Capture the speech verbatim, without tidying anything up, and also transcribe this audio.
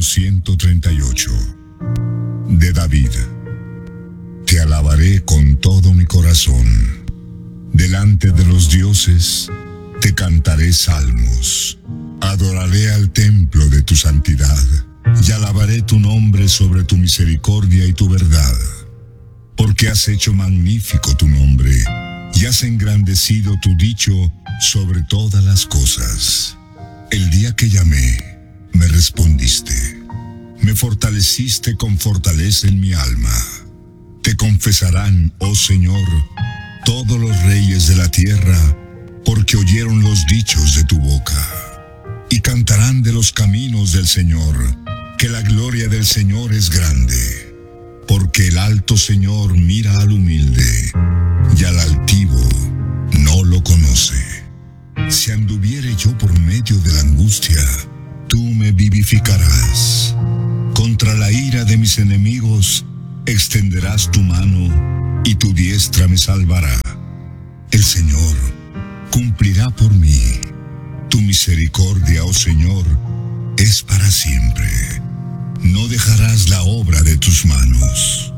Salmo ciento treinta y ocho, de David. Te alabaré con todo mi corazón. Delante de los dioses te cantaré salmos. Adoraré al templo de tu santidad y alabaré tu nombre sobre tu misericordia y tu verdad. Porque has hecho magnífico tu nombre y has engrandecido tu dicho sobre todas las cosas. El día que llamé, me respondiste. Me fortaleciste con fortaleza en mi alma. Te confesarán, oh Señor, todos los reyes de la tierra, porque oyeron los dichos de tu boca. Y cantarán de los caminos del Señor, que la gloria del Señor es grande. Porque el alto Señor mira al humilde, y al altivo no lo conoce. Si anduviere yo por medio de la angustia, tú me vivificarás. Contra la ira de mis enemigos, extenderás tu mano, y tu diestra me salvará. El Señor cumplirá por mí. Tu misericordia, oh Señor, es para siempre. No dejarás la obra de tus manos.